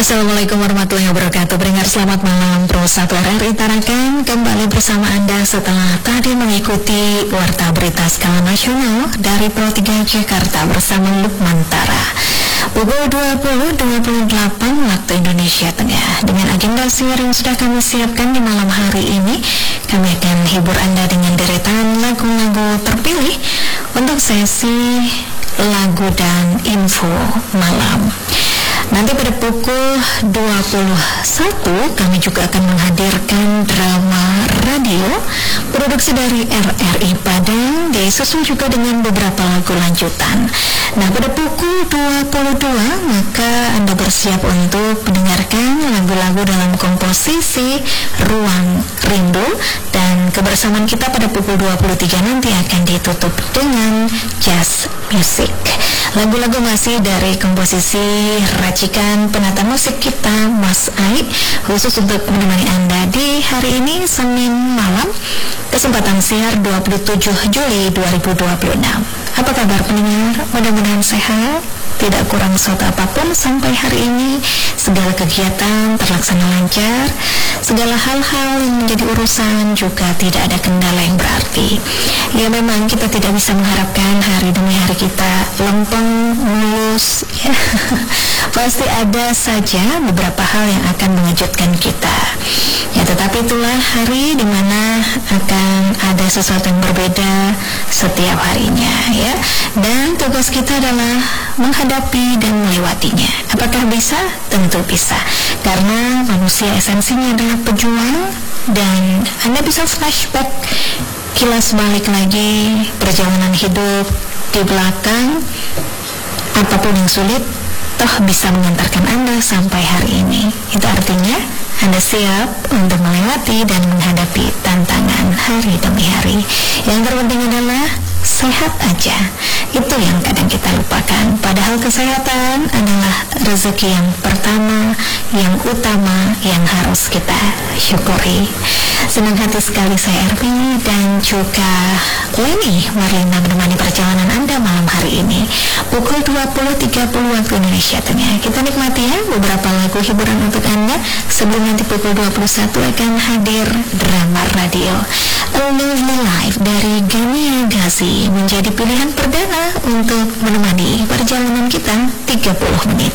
Assalamualaikum warahmatullahi wabarakatuh. Pendengar selamat malam. Pro 1 RRI Tarakan kembali bersama Anda setelah tadi mengikuti Warta Berita Skala Nasional dari Pro 3 Jakarta bersama Lukman Tara. Pukul 20.28 waktu Indonesia Tengah. Dengan agenda siar yang sudah kami siapkan di malam hari ini, kami akan hibur Anda dengan deretan lagu-lagu terpilih untuk sesi lagu dan info malam. Nanti pada pukul 21 kami juga akan menghadirkan drama radio produksi dari RRI Padang, disusul juga dengan beberapa lagu lanjutan. Nah, pada pukul 22 maka Anda bersiap untuk mendengarkan lagu-lagu dalam komposisi Ruang Rindu, dan kebersamaan kita pada pukul 23 nanti akan ditutup dengan jazz music. Lagu-lagu masih dari komposisi racikan penata musik kita, Mas Ai, khusus untuk menemani Anda di hari ini Senin malam, kesempatan siar 27 Juli 2026. Apa kabar pendengar? Mudah-mudahan sehat, tidak kurang suatu apapun sampai hari ini. Segala kegiatan terlaksana lancar, segala hal-hal yang menjadi urusan juga tidak ada kendala yang berarti. Ya, memang kita tidak bisa mengharapkan hari demi hari kita lempeng, mulus ya. Pasti ada saja beberapa hal yang akan mengejutkan kita. Ya, tetapi itulah hari dimana akan ada sesuatu yang berbeda setiap harinya ya. Dan tugas kita adalah menghadapi dan melewatinya. Apakah bisa? Tentu bisa. Karena manusia esensinya adalah pejuang, dan Anda bisa flashback, kilas balik lagi perjalanan hidup di belakang. Apapun yang sulit toh bisa mengantarkan Anda sampai hari ini. Itu artinya Anda siap untuk melewati dan menghadapi tantangan hari demi hari. Yang terpenting adalah sehat aja. Itu yang kadang kita lupakan. Padahal kesehatan adalah rezeki yang pertama, yang utama, yang harus kita syukuri. Senang hati sekali saya Ermi dan juga Leni Marlina menemani perjalanan Anda malam hari ini. Pukul 20.30 waktu Indonesia Tengah. Kita nikmati ya beberapa lagu hiburan untuk Anda. Sebelum nanti pukul 21 akan hadir drama radio A Lovely Life dari Gania Gazi menjadi pilihan perdana untuk menemani perjalanan kita 30 menit.